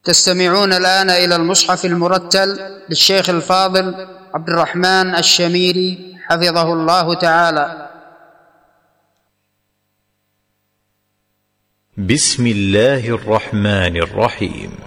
تستمعون الآن إلى المصحف المرتل للشيخ الفاضل عبد الرحمن الشميري حفظه الله تعالى. بسم الله الرحمن الرحيم.